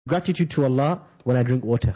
gratitude to Allah when I drink water.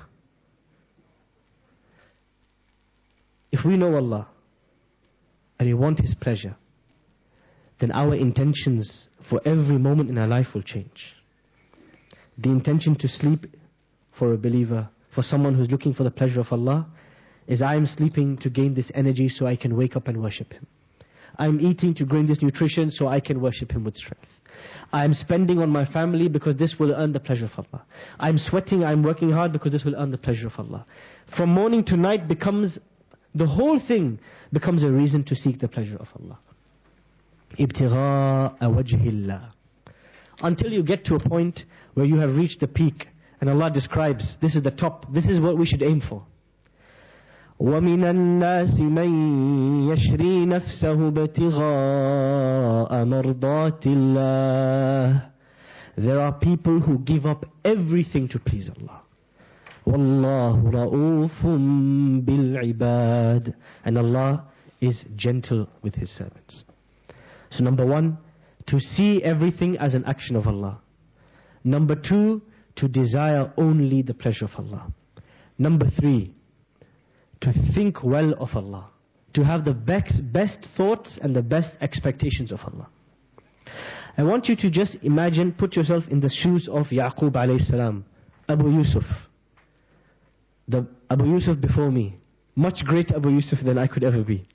If we know Allah and we want His pleasure, then our intentions for every moment in our life will change. The intention to sleep for a believer, for someone who's looking for the pleasure of Allah, is I am sleeping to gain this energy so I can wake up and worship Him. I'm eating to gain this nutrition so I can worship Him with strength. I'm spending on my family because this will earn the pleasure of Allah. I'm sweating, I'm working hard because this will earn the pleasure of Allah. From morning to night the whole thing becomes a reason to seek the pleasure of Allah. Ibtigha'a wajhillah. Until you get to a point where you have reached the peak, and Allah describes, this is the top, this is what we should aim for. وَمِنَ النَّاسِ مَن يَشْرِي نَفْسَهُ ابْتِغَاءَ مَرْضَاتِ اللَّهِ. There are people who give up everything to please Allah. وَاللَّهُ رَؤُوفٌ بِالْعِبَادِ. And Allah is gentle with His servants. So number one, to see everything as an action of Allah. Number two, to desire only the pleasure of Allah. Number three, to think well of Allah, to have the best thoughts and the best expectations of Allah. I want you to just imagine, put yourself in the shoes of Yaqub alayhi salam, Abu Yusuf. The Abu Yusuf before me, much greater Abu Yusuf than I could ever be.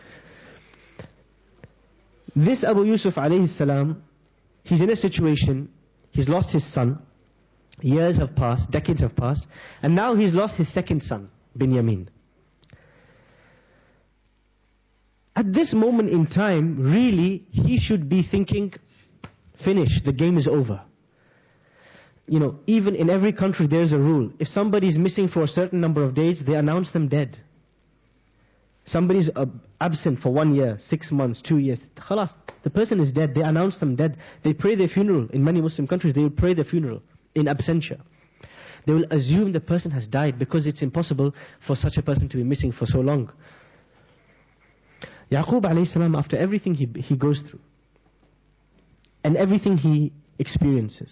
This Abu Yusuf alayhi salam, he's in a situation, he's lost his son, years have passed, decades have passed, and now he's lost his second son, Binyamin. At this moment in time, really, he should be thinking, finish, the game is over. You know, even in every country there's a rule. If somebody's missing for a certain number of days, they announce them dead. Somebody's absent for 1 year, 6 months, 2 years, khalas, the person is dead, they announce them dead. They pray their funeral. In many Muslim countries, they will pray their funeral in absentia. They will assume the person has died because it's impossible for such a person to be missing for so long. Yaqub alayhi salam, after everything he goes through and everything he experiences,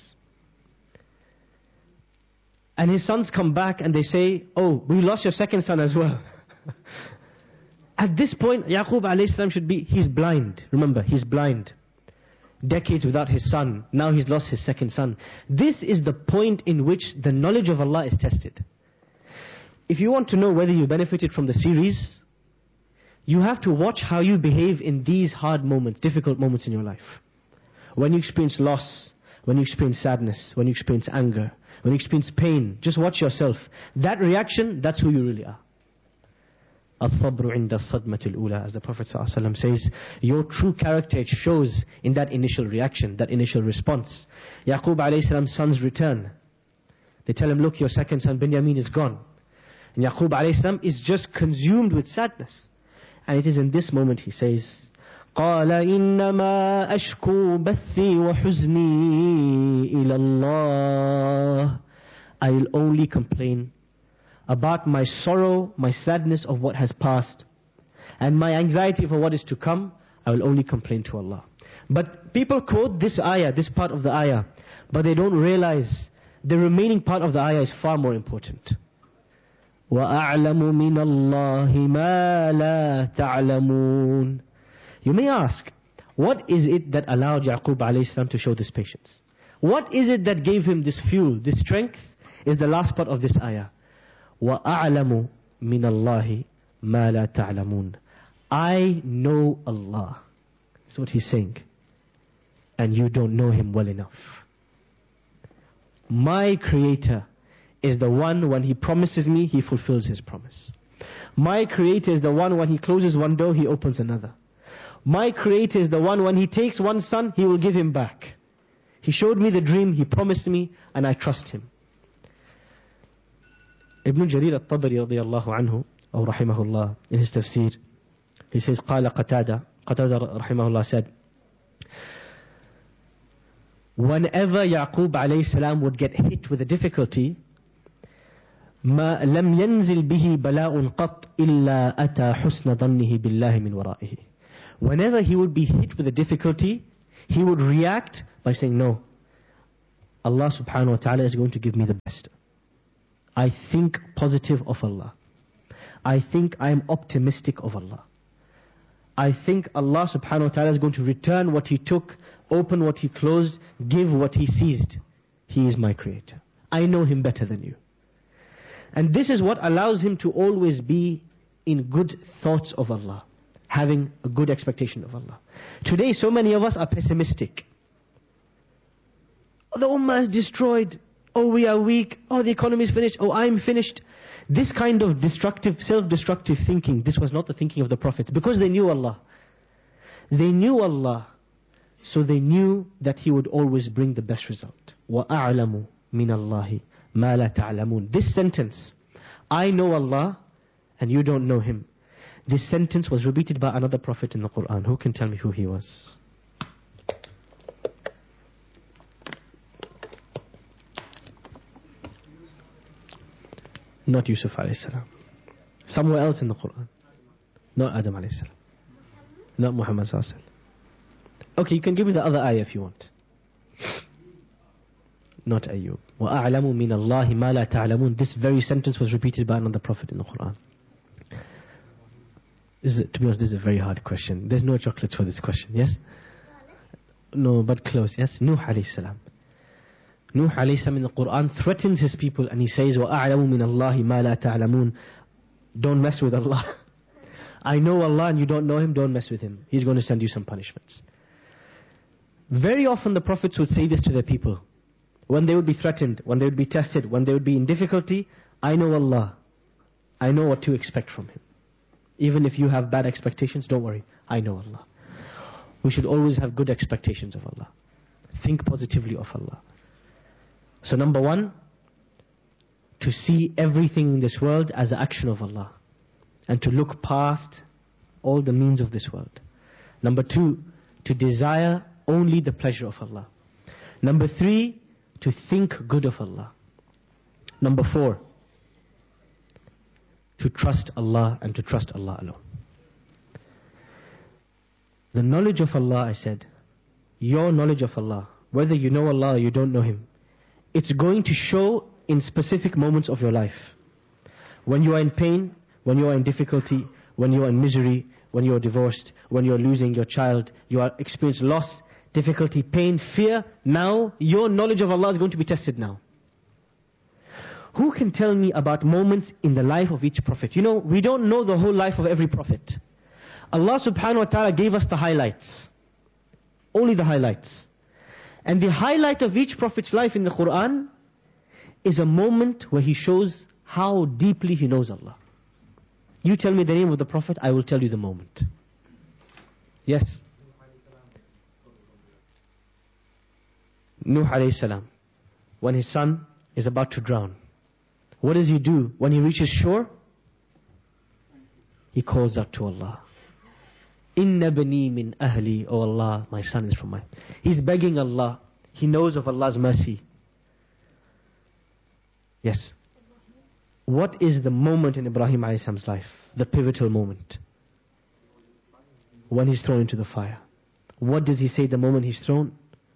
and his sons come back and they say, oh, we lost your second son as well. At this point, Yaqub alayhi salam he's blind. Remember, he's blind. Decades without his son. Now he's lost his second son. This is the point in which the knowledge of Allah is tested. If you want to know whether you benefited from the series, you have to watch how you behave in these hard moments, difficult moments in your life. When you experience loss, when you experience sadness, when you experience anger, when you experience pain, just watch yourself. That reaction, that's who you really are. As-sabru inda as-sadmati al-ula, as the Prophet ﷺ says, your true character, it shows in that initial reaction, that initial response. Yaqub alayhi salam's sons return. They tell him, look, your second son Binyamin is gone. And Yaqub alayhi salam is just consumed with sadness. And it is in this moment he says, قَالَ إِنَّمَا أَشْكُو بَثِّي وَحُزْنِي إِلَى اللَّهِ. I will only complain about my sorrow, my sadness of what has passed, and my anxiety for what is to come. I will only complain to Allah. But people quote this ayah, this part of the ayah, but they don't realize the remaining part of the ayah is far more important. وَأَعْلَمُ مِنَ اللَّهِ مَا لَا تَعْلَمُونَ. You may ask, what is it that allowed Yaqub alayhi salam to show this patience? What is it that gave him this fuel, this strength? Is the last part of this ayah. وَأَعْلَمُ مِنَ اللَّهِ مَا لَا تَعْلَمُونَ. I know Allah. That's what he's saying. And you don't know Him well enough. My Creator is the one, when He promises me, He fulfills His promise. My Creator is the one, when He closes one door, He opens another. My Creator is the one, when He takes one son, He will give him back. He showed me the dream, He promised me, and I trust Him. Ibn Jarir al-Tabari radiyallahu anhu, or rahimahullah, in his tafsir, he says, قال Qatada rahimahullah said, whenever Yaqub alayhi salam would get hit with a difficulty, ما لم ينزل به بلاء قط إلا أتى حسن ظنه بالله من ورائه. Whenever he would be hit with a difficulty, he would react by saying, no, Allah subhanahu wa ta'ala is going to give me the best. I think positive of Allah. I think I am optimistic of Allah. I think Allah subhanahu wa ta'ala is going to return what He took, open what He closed, give what He seized. He is my creator. I know Him better than you. And this is what allows him to always be in good thoughts of Allah, having a good expectation of Allah. Today, so many of us are pessimistic. Oh, the ummah is destroyed. Oh, we are weak. Oh, the economy is finished. Oh, I'm finished. This kind of destructive, self-destructive thinking, this was not the thinking of the prophets, because they knew Allah. They knew Allah, so they knew that He would always bring the best result. وَأَعْلَمُ مِنَ اللَّهِ مَا لَا تَعْلَمُونَ. This sentence, I know Allah and you don't know Him. This sentence was repeated by another prophet in the Quran. Who can tell me who he was? Not Yusuf alayhi salam. Somewhere else in the Quran. Not Adam alayhi salam. Not Muhammad sallallahu alayhi wasallam. Okay, you can give me the other ayah if you want. Not Ayyub. وَأَعْلَمُ مِنَ اللَّهِ مَا لَا تَعْلَمُونَ. This very sentence was repeated by another prophet in the Quran. To be honest, this is a very hard question. There's no chocolates for this question, yes? No, but close, yes? Nuh alayhi salam. Nuh alayhi salam in the Quran threatens his people and he says, وَأَعْلَمُ مِنَ اللَّهِ مَا لَا تَعْلَمُونَ. Don't mess with Allah. I know Allah and you don't know Him, don't mess with Him. He's going to send you some punishments. Very often the prophets would say this to their people. When they would be threatened, when they would be tested, when they would be in difficulty, I know Allah. I know what to expect from Him. Even if you have bad expectations, don't worry. I know Allah. We should always have good expectations of Allah. Think positively of Allah. So number one, to see everything in this world as an action of Allah. And to look past all the means of this world. Number two, to desire only the pleasure of Allah. Number three, to think good of Allah. Number four, to trust Allah and to trust Allah alone. The knowledge of Allah, I said, your knowledge of Allah, whether you know Allah or you don't know Him, it's going to show in specific moments of your life. When you are in pain, when you are in difficulty, when you are in misery, when you are divorced, when you are losing your child, you are experiencing loss, difficulty, pain, fear. Now, your knowledge of Allah is going to be tested now. Who can tell me about moments in the life of each prophet? You know, we don't know the whole life of every prophet. Allah subhanahu wa ta'ala gave us the highlights. Only the highlights. And the highlight of each prophet's life in the Quran is a moment where he shows how deeply he knows Allah. You tell me the name of the prophet, I will tell you the moment. Yes. Nuh alayhi salam. When his son is about to drown, what does he do? When he reaches shore, he calls out to Allah. Inna bani min ahli. Oh Allah, my son is from my... He's begging Allah. He knows of Allah's mercy. Yes. What is the moment in Ibrahim alayhi salam's life? The pivotal moment. When he's thrown into the fire. What does he say the moment he's thrown?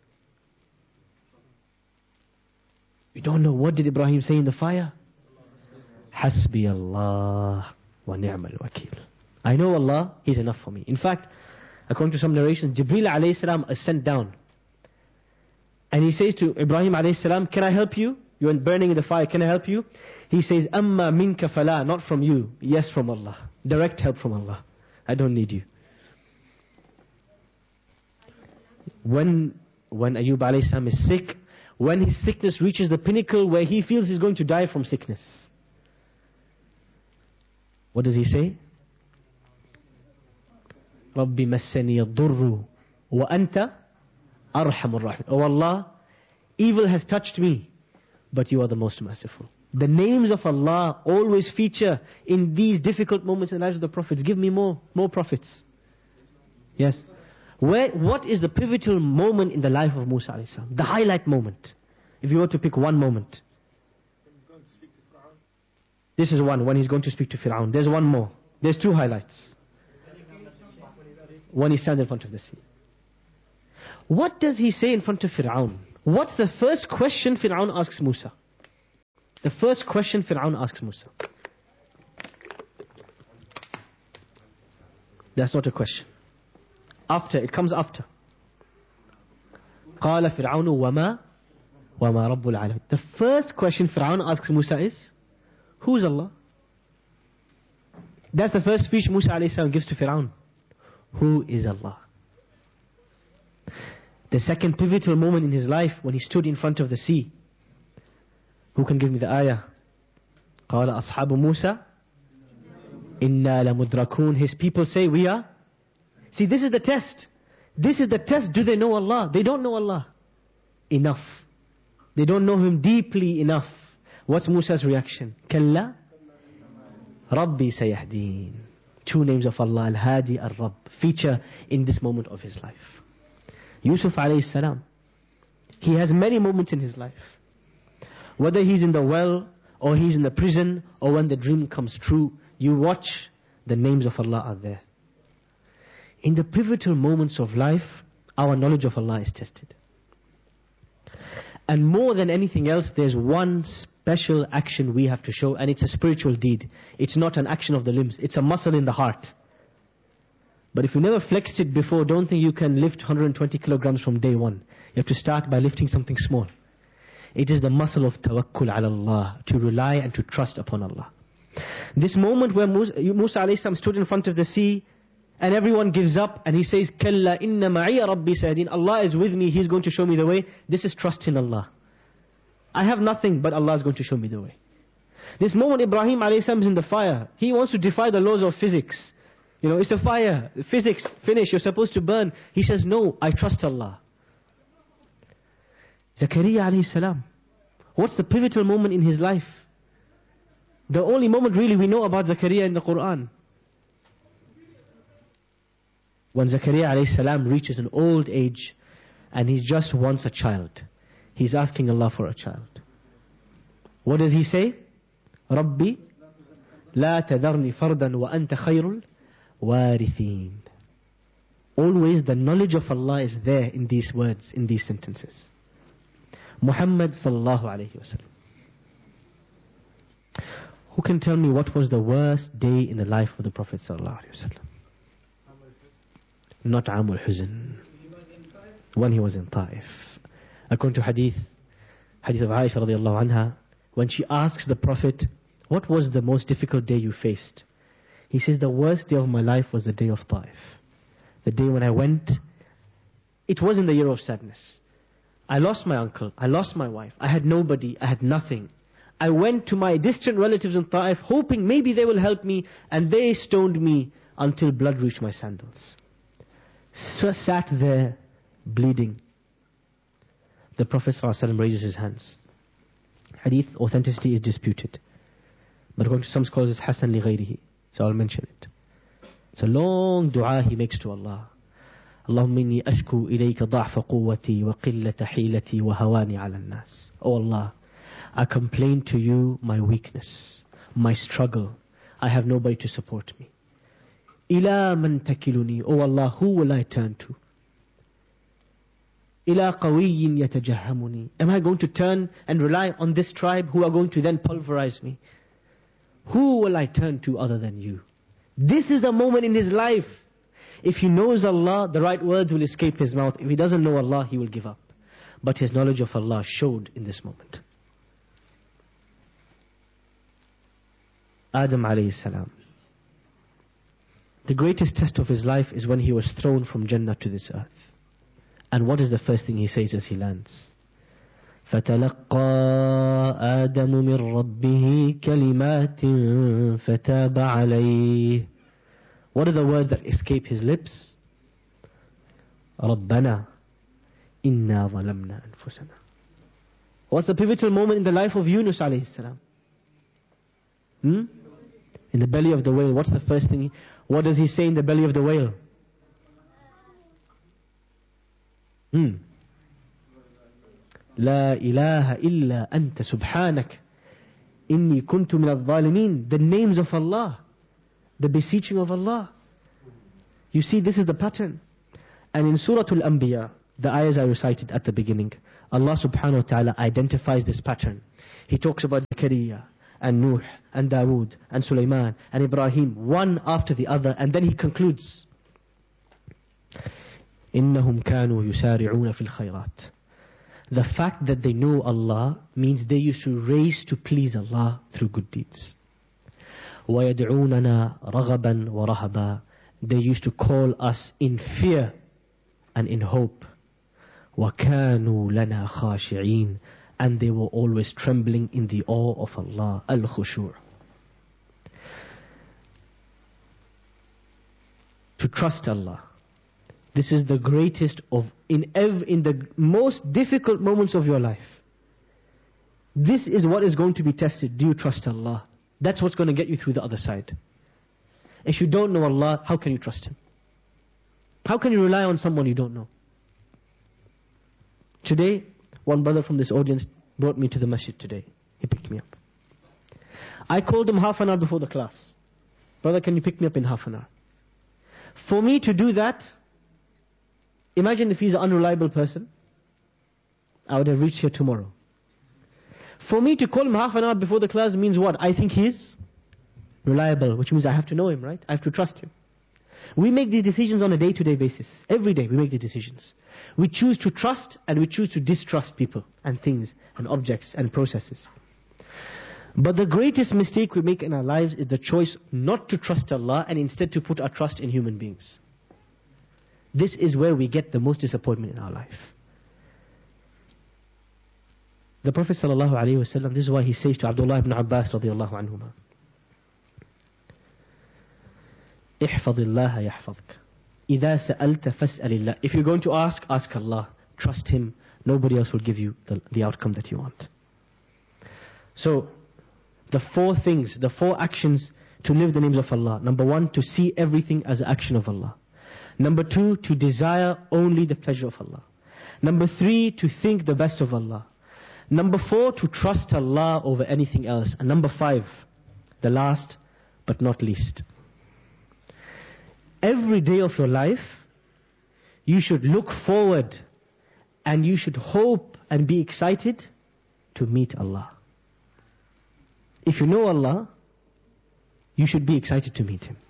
We don't know. What did Ibrahim say in the fire? Hasbi Allah wa ni'mal wakil. I know Allah, He's enough for me. In fact, according to some narrations, Jibreel alayhi salam is sent down. And he says to Ibrahim alayhi salam, can I help you? You're burning in the fire, can I help you? He says, Amma minka fala, not from you. Yes, from Allah. Direct help from Allah. I don't need you. When Ayyub alayhi salam is sick, when his sickness reaches the pinnacle where he feels he's going to die from sickness, what does he say? رَبِّ مَسَّنِيَ الضُّرُّ وَأَنْتَ أَرْحَمُ الرَّحِيمِ. Oh Allah, evil has touched me, but you are the most merciful. The names of Allah always feature in these difficult moments in the lives of the prophets. Give me more prophets. Yes. What is the pivotal moment in the life of Musa alayhi salam? The highlight moment. If you were to pick one moment. This is one, when he's going to speak to Fir'aun. There's one more. There's two highlights. When he stands in front of the sea. What does he say in front of Fir'aun? What's the first question Fir'aun asks Musa? The first question Fir'aun asks Musa. That's not a question. After, it comes after. قال فرعون وما رب العالمين. The first question Fir'aun asks Musa is, who's Allah? That's the first speech Musa alayhi salam gives to Fir'aun. Who is Allah? The second pivotal moment in his life, when he stood in front of the sea. Who can give me the ayah? قال أصحاب موسى إنا لمدركون. His people say, we are. See, this is the test. This is the test. Do they know Allah? They don't know Allah enough. They don't know Him deeply enough. What's Musa's reaction? كلا ربي سيهدين. Two names of Allah, Al-Hadi, Al-Rabb, feature in this moment of his life. Yusuf alayhi salam, he has many moments in his life. Whether he's in the well, or he's in the prison, or when the dream comes true, you watch, the names of Allah are there. In the pivotal moments of life, our knowledge of Allah is tested. And more than anything else, there's one special action we have to show, and it's a spiritual deed. It's not an action of the limbs, it's a muscle in the heart. But if you never flexed it before, don't think you can lift 120 kilograms from day one. You have to start by lifting something small. It is the muscle of tawakkul ala Allah, to rely and to trust upon Allah. This moment where Musa alayhi salam stood in front of the sea, and everyone gives up, and he says, Kalla inna ma'iya rabbi sayadin. Allah is with me, He's going to show me the way. This is trust in Allah. I have nothing, but Allah is going to show me the way. This moment Ibrahim alayhi salam is in the fire. He wants to defy the laws of physics. You know, it's a fire. Physics, finish, you're supposed to burn. He says, no, I trust Allah. Zakaria alayhi salam. What's the pivotal moment in his life? The only moment really we know about Zakaria in the Quran. When Zakaria alayhi salam reaches an old age and he just wants a child. He's asking Allah for a child. What does he say? Rabbi, la tadarni fardan wa anta khayrul warithin. Always the knowledge of Allah is there in these words, in these sentences. Muhammad sallallahu alayhi wasallam. Who can tell me what was the worst day in the life of the Prophet sallallahu alayhi wasallam? Not Amul Huzn. When he was in Taif. According to hadith of Aisha radiallahu anha, when she asks the Prophet, what was the most difficult day you faced? He says, the worst day of my life was the day of Taif. The day when I went, it was in the year of sadness. I lost my uncle, I lost my wife, I had nobody, I had nothing. I went to my distant relatives in Taif, hoping maybe they will help me, and they stoned me until blood reached my sandals. So sat there, bleeding. The Prophet ﷺ raises his hands. Hadith authenticity is disputed, but according to some scholars it's Hasan li ghayrihi, so I'll mention it. It's a long dua he makes to Allah. Allahumma inni ashku ilayka da'fa quwwati wa qillata hilati wa hawani ala an-nas. Oh Allah, I complain to you my weakness, my struggle. I have nobody to support me. Ila man takiluni. Oh Allah, who will I turn to? Ila qawiyyin yatajahamuni. Am I going to turn and rely on this tribe who are going to then pulverize me? Who will I turn to other than you? This is the moment in his life. If he knows Allah, the right words will escape his mouth. If he doesn't know Allah, he will give up. But his knowledge of Allah showed in this moment. Adam alayhi salam. The greatest test of his life is when he was thrown from Jannah to this earth. And what is the first thing he says as he lands? فَتَلَقَّى آدَمُ مِنْ رَبِّهِ كَلِمَاتٍ فَتَابَ عَلَيْهِ. What are the words that escape his lips? رَبَّنَا إِنَّا ظَلَمْنَا أَنفُسَنَا. What's the pivotal moment in the life of Yunus alayhi salam? In the belly of the whale, what's the first thing? What does he say in the belly of the whale? لا إله إلا أنت سبحانك إني كنت من الظالمين. The names of Allah, the beseeching of Allah. You see, this is the pattern. And in Surah Al-Anbiya, the ayahs I recited at the beginning, Allah subhanahu wa ta'ala identifies this pattern. He talks about Zakaria and Nuh and Dawood and Sulaiman and Ibrahim, one after the other, and then he concludes, إِنَّهُمْ كَانُوا يُسَارِعُونَ فِي الْخَيْرَاتِ. The fact that they know Allah means they used to race to please Allah through good deeds. وَيَدْعُونَنَا رَغَبًا وَرَهَبًا. They used to call us in fear and in hope. وَكَانُوا لَنَا خَاشِعِينَ. And they were always trembling in the awe of Allah. Al-Khushu'. To trust Allah. This is the greatest of, in the most difficult moments of your life. This is what is going to be tested. Do you trust Allah? That's what's going to get you through the other side. If you don't know Allah, how can you trust Him? How can you rely on someone you don't know? Today, one brother from this audience brought me to the masjid today. He picked me up. I called him half an hour before the class. Brother, can you pick me up in half an hour? For me to do that, imagine if he's an unreliable person, I would have reached here tomorrow. For me to call him half an hour before the class means what? I think he's reliable, which means I have to know him, right? I have to trust him. We make these decisions on a day-to-day basis. Every day we make these decisions. We choose to trust and we choose to distrust people and things and objects and processes. But the greatest mistake we make in our lives is the choice not to trust Allah and instead to put our trust in human beings. This is where we get the most disappointment in our life. The Prophet ﷺ, this is why he says to Abdullah ibn Abbas radiyallahu anhuma, احفظ الله يحفظك. إذا سألت فاسأل الله. If you're going to ask, ask Allah. Trust Him. Nobody else will give you the outcome that you want. So, the four things, the four actions to live the names of Allah. Number one, to see everything as an action of Allah. Number two, to desire only the pleasure of Allah. Number three, to think the best of Allah. Number four, to trust Allah over anything else. And number five, the last but not least. Every day of your life, you should look forward and you should hope and be excited to meet Allah. If you know Allah, you should be excited to meet Him.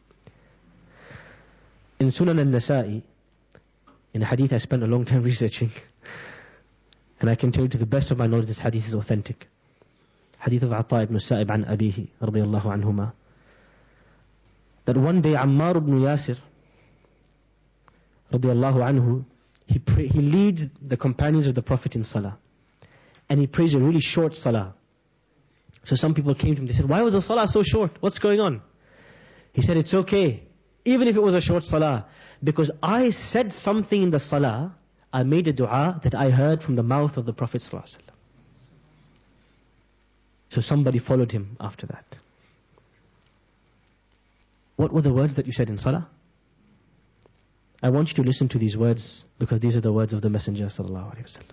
In Sunan al-Nasa'i, in a hadith I spent a long time researching, and I can tell you to the best of my knowledge this hadith is authentic. Hadith of Ata ibn Sa'ib an Abihi radiyallahu anhuma. That one day Ammar ibn Yasir radiyallahu anhu, he leads the companions of the Prophet in salah. And he prays a really short salah. So some people came to him, they said, why was the salah so short? What's going on? He said, it's okay, even if it was a short salah, because I said something in the salah, I made a dua that I heard from the mouth of the Prophet ﷺ. So somebody followed him after that. What were the words that you said in salah? I want you to listen to these words because these are the words of the Messenger sallallahu alaihi wasallam.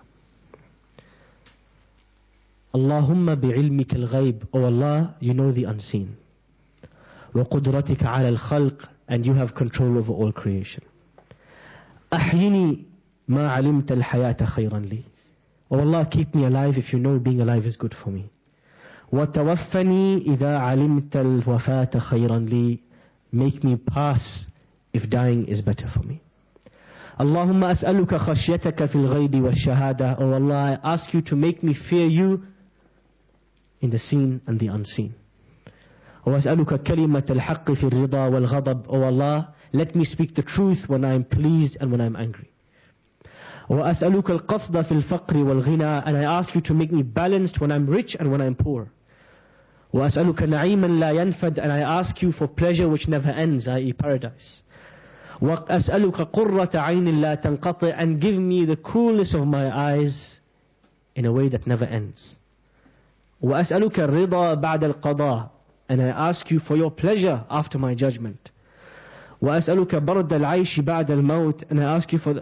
Allahumma bi'ilmika al-ghayb. O Allah, you know the unseen. Wa qudratika ala al-khalq. And you have control over all creation. Ahyini ma alimta al-hayata khayran li. O Allah, keep me alive if you know being alive is good for me. Wa tawaffani idha alimta al-wafata khayran li. Make me pass if dying is better for me. Allahumma as'aluka khashyataka fil ghaybi wa shahada. Oh Allah, I ask you to make me fear you in the seen and the unseen. Wa as'aluka kalimat al-haqq fi al-rida wal-ghadab. Oh Allah, let me speak the truth when I am pleased and when I am angry. Wa as'aluka al-qasda fi al-faqr wal-ghina. And I ask you to make me balanced when I am rich and when I am poor. وَأَسْأَلُكَ نَعِيمًا لَا يَنْفَدْ. And I ask you for pleasure which never ends, i.e. paradise. وَأَسْأَلُكَ قُرَّةَ عَيْنٍ لَا تَنْقَطِعْ. And give me the coolness of my eyes in a way that never ends. وَأَسْأَلُكَ الرِّضَى بَعْدَ الْقَضَاءِ. And I ask you for your pleasure after my judgment. وَأَسْأَلُكَ بَرْدَ الْعَيْشِ بَعْدَ الْمَوْتِ. And I ask you for the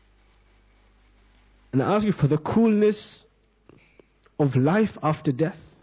coolness of life after death.